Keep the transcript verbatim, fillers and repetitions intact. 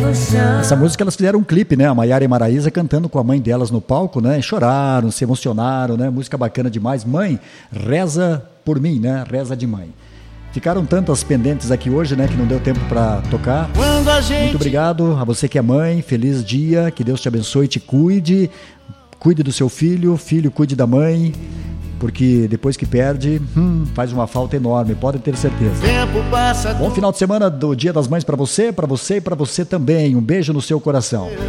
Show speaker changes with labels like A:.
A: Essa música elas fizeram um clipe, né? A Maiara e Maraísa cantando com a mãe delas no palco, né? Choraram, se emocionaram, né? Música bacana demais. Mãe, reza por mim, né? Reza de mãe. Ficaram tantas pendentes aqui hoje, né? Que não deu tempo para tocar. Gente... Muito obrigado a você que é mãe. Feliz dia. Que Deus te abençoe e te cuide. Cuide do seu filho. Filho, cuide da mãe. Porque depois que perde, hum, faz uma falta enorme, pode ter certeza. Tempo passa. Bom final de semana do Dia das Mães para você, para você e para você também. Um beijo no seu coração.